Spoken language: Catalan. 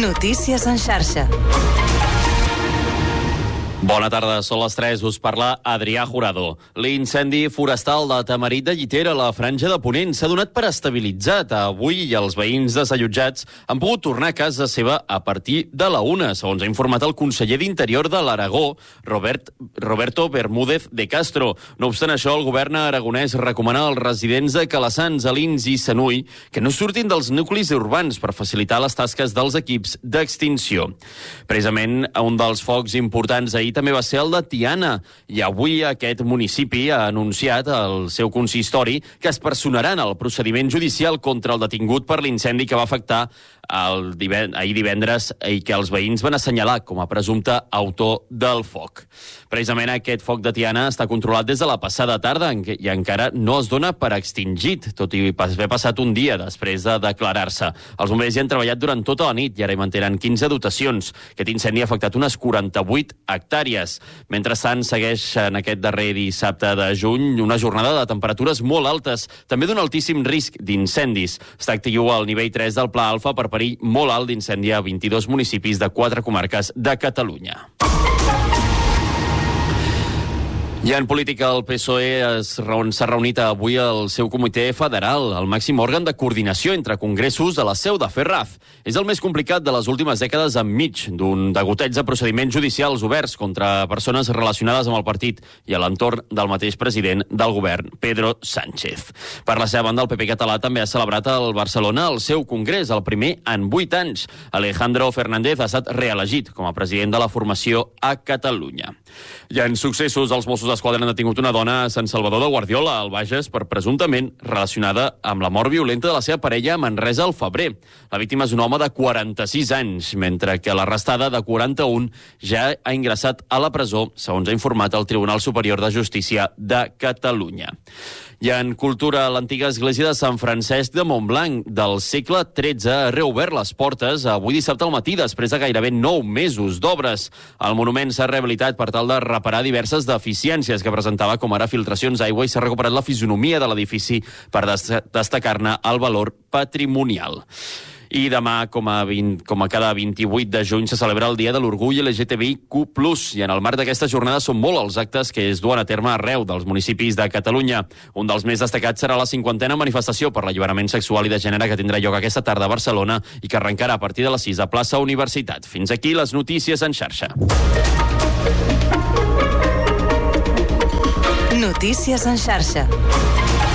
Notícies en xarxa. Bona tarda, són les 3, us parla Adrià Jurado. L'incendi forestal de Tamarit de Llitera, a la Franja de Ponent, s'ha donat per estabilitzat. Avui els veïns desallotjats han pogut tornar a casa seva a partir de la 1, segons ha informat el conseller d'Interior de l'Aragó, Roberto Bermúdez de Castro. No obstant això, el govern aragonès recomana als residents de Calassans, Alins i Sanui que no surtin dels nuclis urbans per facilitar les tasques dels equips d'extinció. Precisament, un dels focs importants ahir també va ser el de Tiana, i avui aquest municipi ha anunciat al seu consistori que es personarà en el procediment judicial contra el detingut per l'incendi que va afectar ahir divendres i que els veïns van assenyalar com a presumpte autor del foc. Precisament aquest foc de Tiana està controlat des de la passada tarda i encara no es dona per extingit, tot i haver passat un dia després de declarar-se. Els bombers hi han treballat durant tota la nit i ara hi mantenen 15 dotacions. Aquest incendi ha afectat unes 48 hectàrees. Mentrestant, segueix en aquest darrer dissabte de juny una jornada de temperatures molt altes, també d'un altíssim risc d'incendis. Està actiu al nivell 3 del Pla Alfa per perill molt alt d'incendi a 22 municipis de 4 comarques de Catalunya. I en política, el PSOE s'ha reunit avui al seu comitè federal, el màxim òrgan de coordinació entre congressos a la seu de Ferraz. És el més complicat de les últimes dècades enmig d'un degoteig de procediments judicials oberts contra persones relacionades amb el partit i a l'entorn del mateix president del govern, Pedro Sánchez. Per la seva banda, el PP català també ha celebrat al Barcelona el seu congrés, el primer en 8 anys. Alejandro Fernández ha estat reelegit com a president de la formació a Catalunya. I en successos, els Mossos d'Esquadra han detingut una dona a Sant Salvador de Guardiola, al Bages, per presumptament relacionada amb la mort violenta de la seva parella a Manresa al febrer. La víctima és un home de 46 anys, mentre que l'arrestada de 41 ja ha ingressat a la presó, segons ha informat el Tribunal Superior de Justícia de Catalunya. I en cultura, l'antiga església de Sant Francesc de Montblanc del segle XIII ha reobert les portes avui dissabte al matí, després de gairebé 9 mesos d'obres. El monument s'ha rehabilitat per tal de reparar diverses deficiències que presentava, com ara filtracions d'aigua, i s'ha recuperat la fisonomia de l'edifici per destacar-ne el valor patrimonial. I demà, com a cada 28 de juny, se celebra el Dia de l'Orgull LGTBIQ+, i en el marc d'aquesta jornada són molt els actes que es duen a terme arreu dels municipis de Catalunya. Un dels més destacats serà la 50a manifestació per l'alliberament sexual i de gènere que tindrà lloc aquesta tarda a Barcelona i que arrencarà a partir de les 6 a plaça Universitat. Fins aquí les notícies en xarxa. Notícies en xarxa.